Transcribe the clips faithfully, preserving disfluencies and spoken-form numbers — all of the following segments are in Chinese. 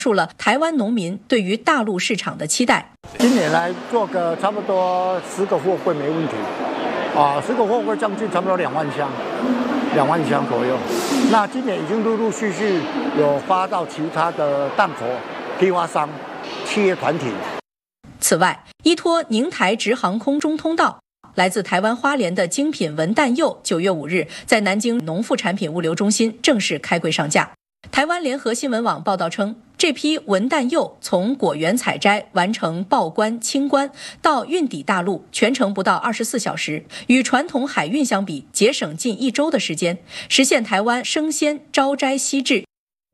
述了台湾农民对于大陆市场的期待。 今年来做个差不多十个货柜没问题，啊，十个货柜将近差不多两万箱，两万箱左右。那今年已经陆陆续续有发到其他的蛋壳、批发商、企业团体。 此外，依托宁台直航空中通道，来自台湾花莲的精品文旦柚，九月五日在南京农副产品物流中心正式开柜上架。台湾联合新闻网报道称，这批文旦柚从果园采摘完成报关清关到运抵大陆，全程不到二十四小时，与传统海运相比，节省近一周的时间，实现台湾生鲜朝摘夕制。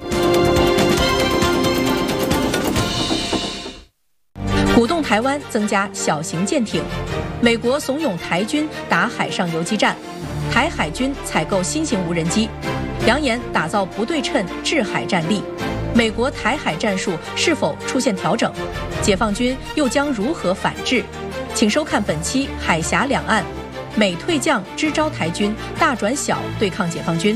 鼓动台湾增加小型舰艇，美国怂恿台军打海上游击战，台海军采购新型无人机，扬言打造不对称制海战力。美国台海战术是否出现调整？解放军又将如何反制？请收看本期《海峡两岸》，美退将支招台军大转小对抗解放军。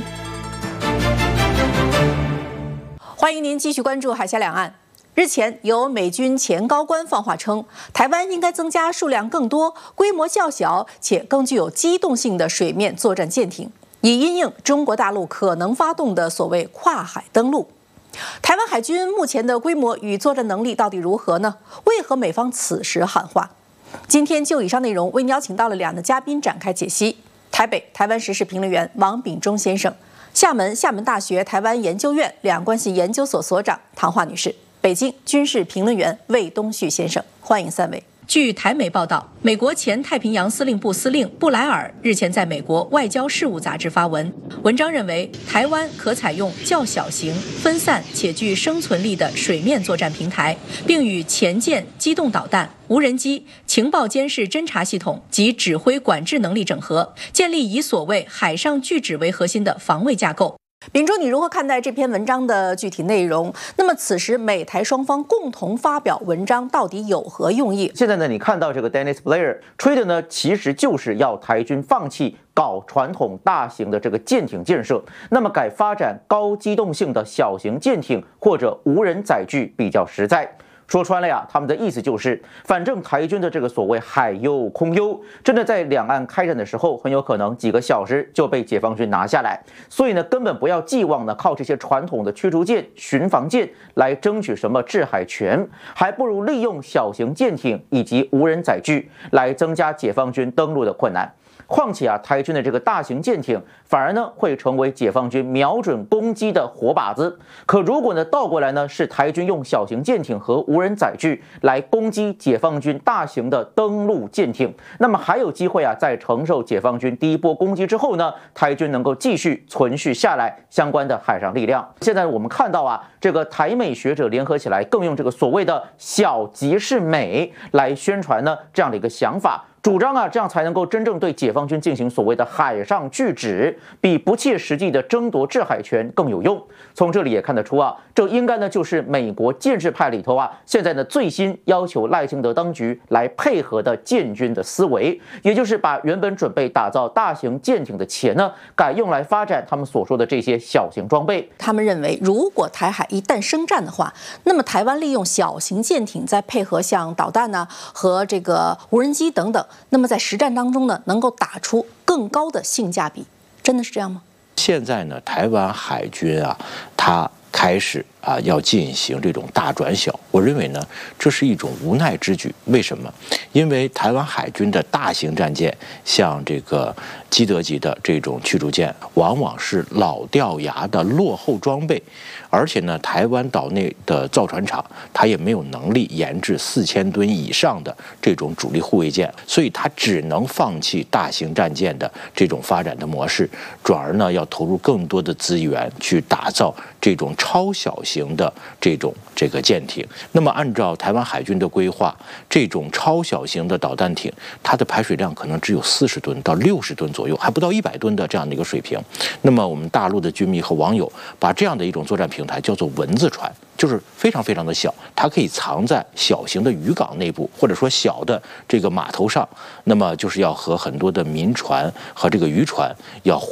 欢迎您继续关注《海峡两岸》。日前，有美军前高官放话称，台湾应该增加数量更多、规模较小且更具有机动性的水面作战舰艇，以因应中国大陆可能发动的所谓跨海登陆。台湾海军目前的规模与作战能力到底如何呢？为何美方此时喊话？今天就以上内容为您邀请到了两位嘉宾展开解析：台北台湾时事评论员王炳忠先生，厦门厦门大学台湾研究院两岸关系研究所所长唐华女士。北京军事评论员魏东旭先生，欢迎三位。据台媒报道，美国前太平洋司令部司令布莱尔日前在美国外交事务杂志发文，文章认为台湾可采用较小型、分散且具生存力的水面作战平台，并与前舰、机动导弹、无人机、情报监视侦察系统及指挥管制能力整合，建立以所谓海上拒止为核心的防卫架构。秉忠，你如何看待这篇文章的具体内容？那么此时美台双方共同发表文章到底有何用意？ 现在呢，你看到这个 Dennis Blair 吹的呢，其实就是要台军放弃搞传统大型的这个舰艇建设，那么改发展高机动性的小型舰艇或者无人载具比较实在。说穿了呀，他们的意思就是，反正台军的这个所谓海优空优，真的在两岸开战的时候，很有可能几个小时就被解放军拿下来。所以呢，根本不要寄望呢靠这些传统的驱逐舰、巡防舰来争取什么制海权，还不如利用小型舰艇以及无人载具来增加解放军登陆的困难。况且啊，台军的这个大型舰艇反而呢会成为解放军瞄准攻击的活靶子。可如果呢倒过来呢，是台军用小型舰艇和无人载具来攻击解放军大型的登陆舰艇，那么还有机会啊，在承受解放军第一波攻击之后呢，台军能够继续存续下来相关的海上力量。现在我们看到啊，这个台美学者联合起来，更用这个所谓的小即是美来宣传呢这样的一个想法。主张啊，这样才能够真正对解放军进行所谓的海上拒止，比不切实际的争夺制海权更有用。从这里也看得出啊，这应该呢就是美国建制派里头啊，现在呢最新要求赖清德当局来配合的建军的思维，也就是把原本准备打造大型舰艇的钱呢，改用来发展他们所说的这些小型装备。 他们认为，如果台海一旦生战的话，那么台湾利用小型舰艇，再配合像导弹呢、啊、和这个无人机等等。那么在实战当中呢，能够打出更高的性价比，真的是这样吗？ 现在呢，台湾海军啊，它开始啊要进行这种大转小，我认为呢，这是一种无奈之举。为什么？因为台湾海军的大型战舰，像这个基德级的这种驱逐舰，往往是老掉牙的落后装备，而且呢，台湾岛内的造船厂它也没有能力研制四千吨以上的这种主力护卫舰，所以它只能放弃大型战舰的这种发展的模式，转而呢要投入更多的资源去打造这种超小型的这种这个舰艇。那么按照台湾海军的规划，这种超小型的导弹艇，它的排水量可能只有四十吨到六十吨左右，还不到一百吨的这样的一个水平。那么我们大陆的军迷和网友把这样的一种作战平台叫做蚊子船，就是非常非常的小，它可以藏在小型的渔港内部，或者说小的这个码头上，那么就是要和很多的民船和这个渔船要混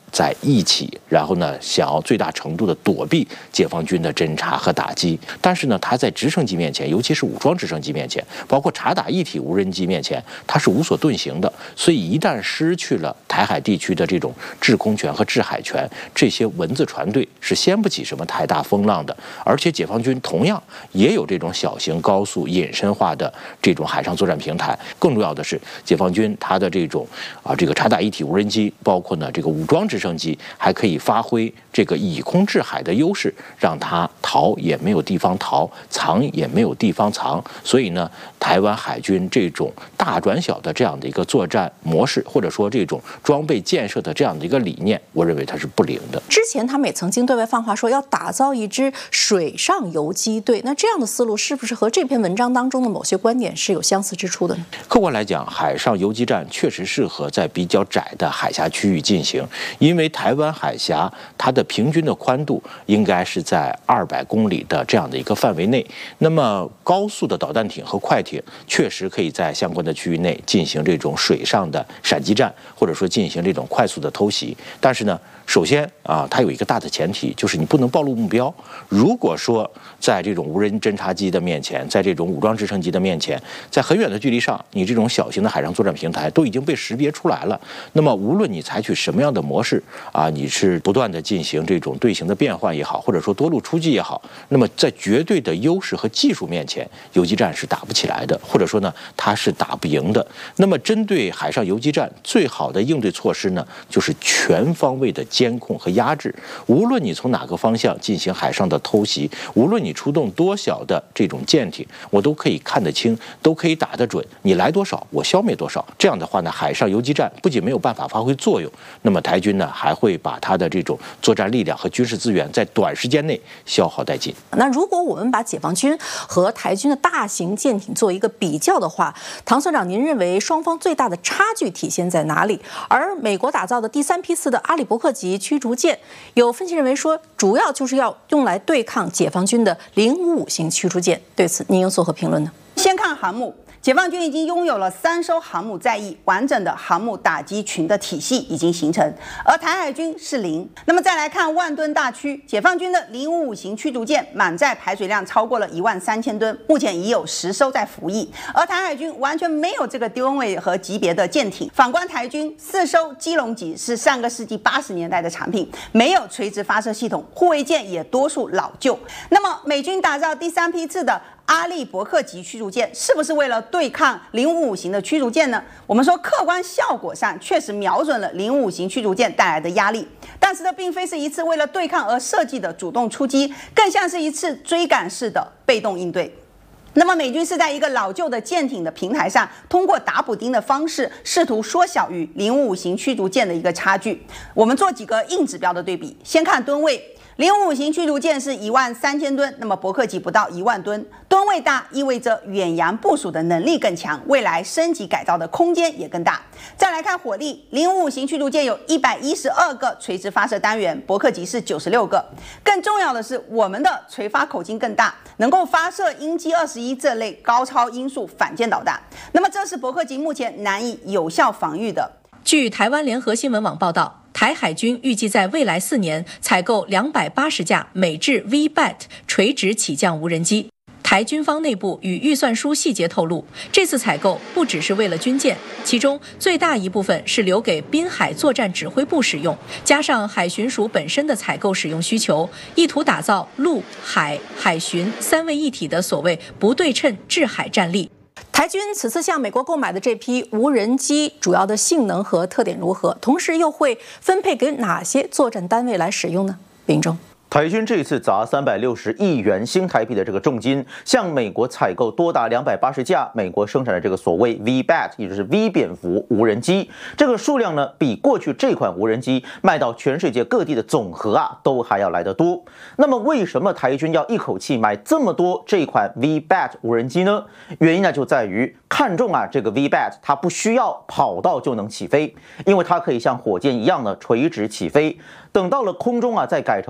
在一起，然后呢，想要最大程度的躲避解放军的侦察和打击。但是呢，它在直升机面前，尤其是武装直升机面前，包括察打一体无人机面前，它是无所遁形的。所以一旦失去了台海地区的这种制空权和制海权，这些蚊子船队是掀不起什么太大风浪的。而且解放军同样也有这种小型高速隐身化的这种海上作战平台。更重要的是，解放军它的这种啊这个察打一体无人机，包括呢这个武装直升机，还可以发挥这个以空制海的优势，让它逃也没有地方逃，藏也没有地方藏。所以呢，台湾海军这种大转小的这样的一个作战模式，或者说这种装备建设的这样的一个理念，我认为它是不灵的。 之前他们也曾经对外放话说要打造一支水上游击队，那这样的思路是不是和这篇文章当中的某些观点是有相似之处的呢？ 客观来讲，海上游击战确实适合在比较窄的海峡区域进行，因为台湾海峡它的平均的宽度应该是在二百公里的这样的一个范围内。那么高速的导弹艇和快艇确实可以在相关的区域内进行这种水上的闪击战，或者说进行这种快速的偷袭。但是呢，首先啊，它有一个大的前提，就是你不能暴露目标。如果说在这种无人侦察机的面前，在这种武装直升机的面前，在很远的距离上，你这种小型的海上作战平台都已经被识别出来了。那么无论你采取什么样的模式啊，你是不断的进行这种队形的变换也好，或者说多路出击也好，那么在绝对的优势和技术面前，游击战是打不起来的，或者说呢，它是打不赢的。那么针对海上游击战，最好的应对措施呢，就是全方位的监控和压制。无论你从哪个方向进行海上的偷袭，无论你出动多小的这种舰艇，我都可以看得清，都可以打得准。你来多少，我消灭多少。这样的话呢，海上游击战不仅没有办法发挥作用，那么台军呢还会把它的这种作战力量和军事资源在短时间内消耗殆尽。 那如果我们把解放军和台军的大型舰艇做一个比较的话，唐所长，您认为双方最大的差距体现在哪里？而美国打造的第三批次的阿里伯克级驱逐舰，有分析认为说，主要就是要用来对抗解放军的零五五型驱逐舰。对此，您有作何评论呢？ 先看航母。解放军已经拥有了三艘航母在役，完整的航母打击群的体系已经形成，而台海军是零。那么再来看万吨大驱，解放军的零五五型驱逐舰满载排水量超过了一万三千吨，目前已有十艘在服役，而台海军完全没有这个吨位和级别的舰艇。反观台军，四艘基隆级是上个世纪八十年代的产品，没有垂直发射系统，护卫舰也多数老旧。那么美军打造第三批次的阿利伯克级驱逐舰是不是为了对抗零五五型的驱逐舰呢？我们说客观效果上确实瞄准了零五五型驱逐舰带来的压力，但是这并非是一次为了对抗而设计的主动出击，更像是一次追赶式的被动应对。那么美军是在一个老旧的舰艇的平台上，通过打补丁的方式，试图缩小与零五五型驱逐舰的一个差距。我们做几个硬指标的对比，先看吨位。零五五型驱逐舰是一万三千吨，那么伯克级不到一万吨，吨位大意味着远洋部署的能力更强，未来升级改造的空间也更大。再来看火力，零五五型驱逐舰有一百一十二个垂直发射单元，伯克级是九十六个。更重要的是，我们的垂发口径更大，能够发射鹰击二十一这类高超音速反舰导弹。那么这是伯克级目前难以有效防御的。 据台湾联合新闻网报道，台海军预计在未来四年采购两百八十架美制 V B A T 垂直起降无人机。台军方内部与预算书细节透露，这次采购不只是为了军舰，其中最大一部分是留给滨海作战指挥部使用，加上海巡署本身的采购使用需求，意图打造陆海海巡三位一体的所谓不对称制海战力。台军此次向美国购买的这批无人机主要的性能和特点如何？同时又会分配给哪些作战单位来使用呢？林中。 台军这次砸三百六十亿元新台币的这个重金，向美国采购多达两百八十架美国生产的这个所谓 V B A T， 也就是 V 蝙蝠无人机。这个数量呢，比过去这款无人机卖到全世界各地的总和啊，都还要来得多。那么，为什么台军要一口气买这么多这款 V B A T 无人机呢？原因呢，就在于看中啊这个 V B A T， 它不需要跑道就能起飞，因为它可以像火箭一样呢垂直起飞。等到了空中啊，再改成水平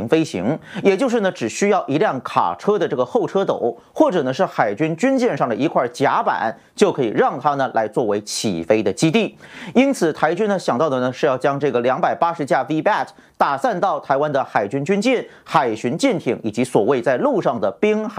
平飞行，也就是呢只需要一辆卡车的这个后车斗，或者呢是海军军舰上的一块甲板，就可以让它呢来作为起飞的基地。因此，台军呢想到的呢是要将这个两百八十架 V BAT 打散到台湾的海军军舰、海巡舰艇以及所谓在陆上的滨海